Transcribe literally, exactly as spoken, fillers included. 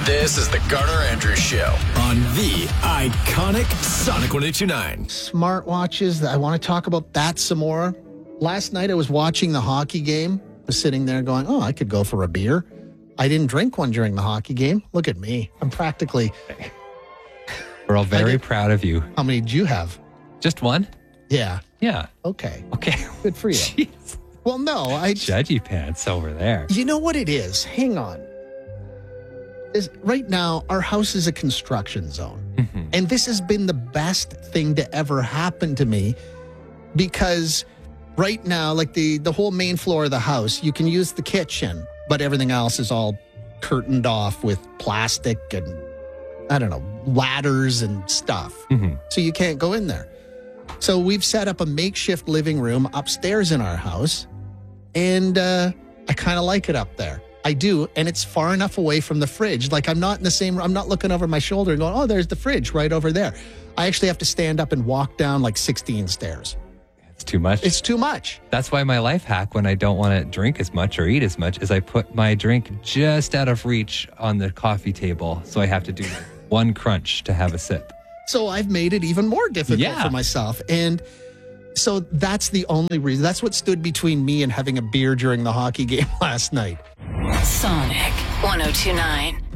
This is the Garner Andrews Show on the iconic Sonic one oh two nine. Smartwatches, I want to talk about that some more. Last night I was watching the hockey game. I was sitting there going, oh, I could go for a beer. I didn't drink one during the hockey game. Look at me. I'm practically... We're all very proud of you. How many did you have? Just one? Yeah. Yeah. Okay. Okay. Good for you. Jeez. Well, no, I... Judgy pants over there. You know what it is? Hang on. This, right now, our house is a construction zone. Mm-hmm. And this has been the best thing to ever happen to me because right now, like the, the whole main floor of the house, you can use the kitchen, but everything else is all curtained off with plastic and, I don't know, ladders and stuff. Mm-hmm. So you can't go in there. So we've set up a makeshift living room upstairs in our house, and uh, I kind of like it up there. I do, and it's far enough away from the fridge. Like I'm not in the same, I'm not looking over my shoulder and going, oh, there's the fridge right over there. I actually have to stand up and walk down like sixteen stairs. It's too much. It's too much. That's why my life hack when I don't want to drink as much or eat as much is I put my drink just out of reach on the coffee table. So I have to do one crunch to have a sip. So I've made it even more difficult yeah. for myself. And so that's the only reason. That's what stood between me and having a beer during the hockey game last night. Sonic one oh two nine.